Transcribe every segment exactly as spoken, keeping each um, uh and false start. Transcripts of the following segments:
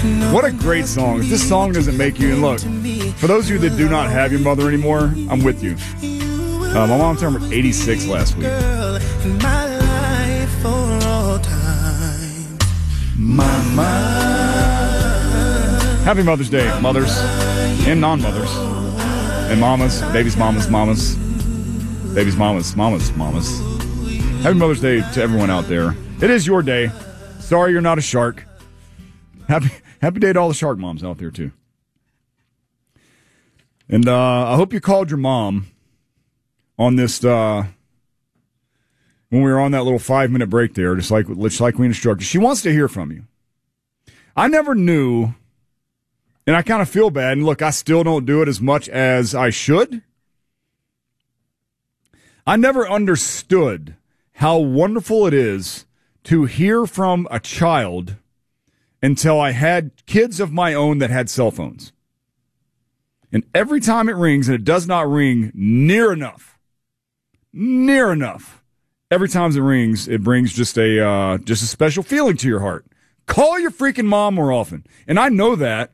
What a great song. If this song doesn't make you, and look, for those of you that do not have your mother anymore, I'm with you. Uh, my mom turned eighty-six last week. Mama. Happy Mother's Day, mothers and non-mothers. And mamas, babies, mamas, mamas. Babies, mamas, mamas, mamas. Happy Mother's Day to everyone out there. It is your day. Sorry you're not a shark. Happy happy day to all the shark moms out there, too. And uh, I hope you called your mom on this, uh, when we were on that little five-minute break there, just like, just like we instructed. She wants to hear from you. I never knew, and I kind of feel bad, and look, I still don't do it as much as I should. I never understood how wonderful it is to hear from a child until I had kids of my own that had cell phones. And every time it rings, and it does not ring near enough, near enough, every time it rings, it brings just a uh, just a special feeling to your heart. Call your freaking mom more often. And I know that.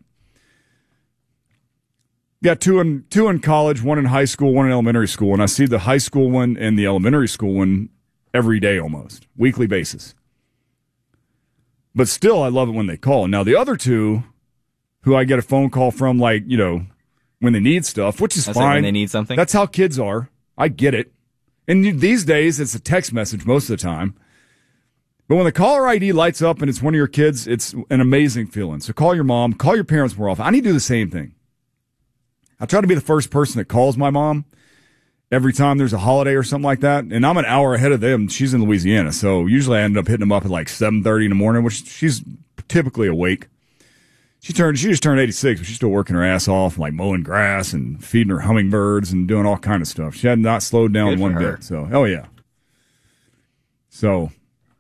Got two in, two in college, one in high school, one in elementary school, and I see the high school one and the elementary school one every day almost, weekly basis. But still, I love it when they call. Now, the other two, who I get a phone call from, like, you know, when they need stuff, which is That's fine. like when they need something? That's how kids are. I get it. And these days, it's a text message most of the time. But when the caller I D lights up and it's one of your kids, it's an amazing feeling. So call your mom, call your parents more often. I need to do the same thing. I try to be the first person that calls my mom every time there's a holiday or something like that. And I'm an hour ahead of them. She's in Louisiana. So usually I end up hitting them up at like seven thirty in the morning, which she's typically awake. She turned, she just turned eighty-six, but she's still working her ass off, like mowing grass and feeding her hummingbirds and doing all kind of stuff. She had not slowed down Good one for her. bit. So, oh yeah. So,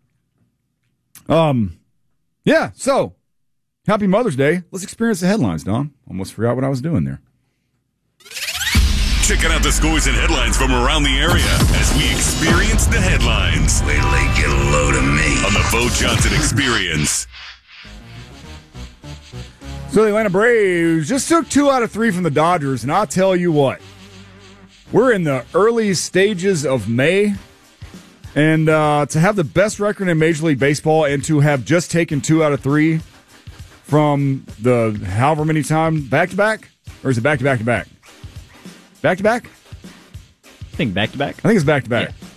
um, yeah. So, happy Mother's Day. Let's experience the headlines, Don. Almost forgot what I was doing there. Checking out the scores and headlines from around the area as we experience the headlines. Wait till they get a load of me. On the Bo Johnson Experience. So the Atlanta Braves just took two out of three from the Dodgers, and I'll tell you what. We're in the early stages of May, and uh, to have the best record in Major League Baseball and to have just taken two out of three from the however many times back-to-back, or is it back-to-back-to-back? Back-to-back? I think back to back. I think it's back-to-back. Yeah.